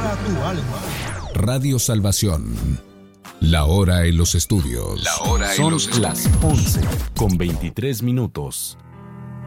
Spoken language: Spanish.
para tu alma. Radio Salvación. La hora en los estudios. Son las 11:23.